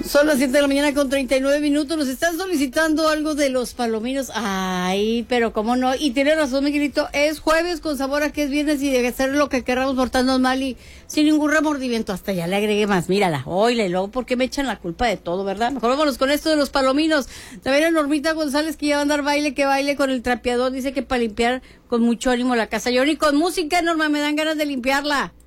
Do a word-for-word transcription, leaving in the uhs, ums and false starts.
Son las siete de la mañana con treinta y nueve minutos. Nos están solicitando algo de los palominos. Ay, pero cómo no. Y tiene razón, Miguelito. Es jueves con sabor a que es viernes y debe ser lo que queramos portarnos mal y sin ningún remordimiento. Hasta ya le agregué más. Mírala. Oye, luego, ¿por qué me echan la culpa de todo, verdad? Mejor vámonos con esto de los palominos. También a Normita González, que ya va a andar baile, que baile con el trapeador. Dice que para limpiar con mucho ánimo la casa. Yo ni con música, Norma, me dan ganas de limpiarla.